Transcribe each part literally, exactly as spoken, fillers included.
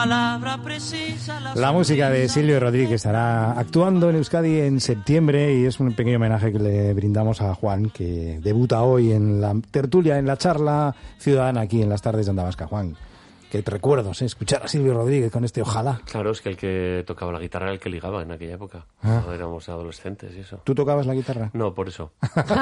La música de Silvio Rodríguez estará actuando en Euskadi en septiembre y es un pequeño homenaje que le brindamos a Juan, que debuta hoy en la tertulia, en la charla ciudadana aquí en las tardes de Onda Vasca. Juan, qué recuerdos, ¿eh? Escuchar a Silvio Rodríguez con este ojalá. Claro, es que el que tocaba la guitarra era el que ligaba en aquella época. Ah. No éramos adolescentes y eso. ¿Tú tocabas la guitarra? No, por eso.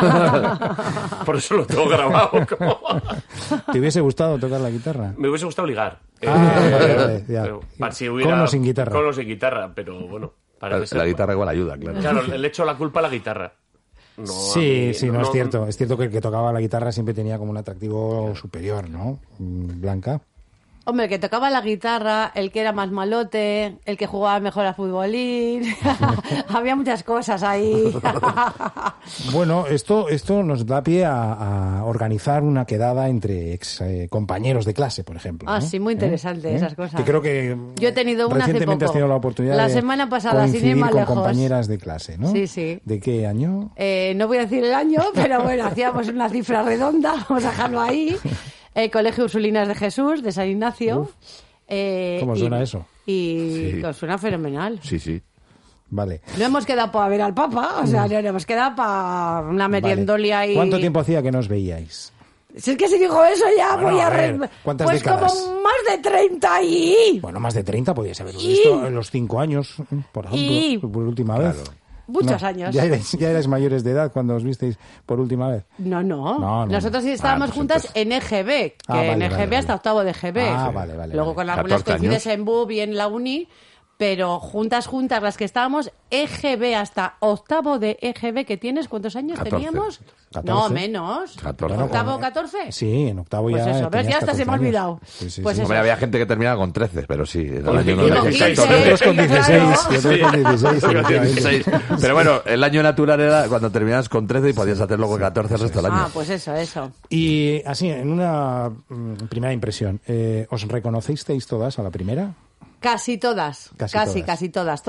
Por eso lo tengo grabado. como- ¿Te hubiese gustado tocar la guitarra? Me hubiese gustado ligar. Ah, Eh, vale, vale, ya. pero, para si hubiera- Con o sin guitarra. Con o sin guitarra, pero bueno. parece La, ser- la guitarra igual ayuda, claro. Claro, le echo la culpa a la guitarra. No, a Sí, mí, sí, no, es cierto. Es cierto que el que tocaba la guitarra siempre tenía como un atractivo superior, ¿no? Mm, Blanca. Hombre, el que tocaba la guitarra, el que era más malote, el que jugaba mejor a futbolín. Había muchas cosas ahí. Bueno, esto, esto nos da pie a, a organizar una quedada entre ex eh, compañeros de clase, por ejemplo. Ah, ¿no? sí, muy interesante ¿Eh? esas cosas. Que creo que Yo he tenido una hace recientemente has poco. tenido la oportunidad La de semana pasada, sin ir coincidir más con lejos. compañeras de clase, ¿no? Sí, sí. ¿De qué año? Eh, no voy a decir el año, pero bueno, hacíamos una cifra redonda, vamos a dejarlo ahí. El Colegio Ursulinas de Jesús, de San Ignacio. Uf. Eh, ¿Cómo y- suena eso? Y Sí. os suena fenomenal. Sí, sí. Vale. No hemos quedado para ver al Papa, o sea, no, no hemos quedado para una meriendolia Vale. y... ¿Cuánto tiempo hacía que nos veíais? Si es que si digo eso ya Bueno, voy a... a ver, re- ¿cuántas pues décadas? como más de treinta y... Bueno, más de treinta podíais haberlo Y- visto en los cinco años, por ejemplo, Y- por última vez. Muchos No, años. Ya erais, ya erais mayores de edad cuando os visteis por última vez. No, no. No, no, Nosotros no. sí estábamos Ah, pues juntas entonces- en E G B, que Ah, vale, en E G B vale, hasta vale. octavo de G B. Ah, vale, vale, Luego vale. con algunas catorce coincides años. en B U B y en la uni, pero juntas, juntas las que estábamos, E G B hasta octavo de E G B que tienes, ¿cuántos años catorce. teníamos? catorce. No, menos. catorce. Bueno, ¿Octavo, con- catorce? Sí, en octavo Pues ya eso, ¿ves? tenías Ya hasta se me ha catorce años. olvidado. Sí, sí, Pues sí. eso. Hombre, había gente que terminaba con trece, pero sí. Era el año Y noventa y con seis. quince. Otros con dieciséis, Claro. y otros con dieciséis, Con efectivamente. dieciséis. Pero bueno, el año natural era cuando terminabas con trece y podías hacer luego catorce el resto del año. Ah, pues eso, eso. Y así, en una mm, primera impresión, eh, ¿os reconocisteis todas a la primera? Casi todas. Casi Casi, todas. casi todas.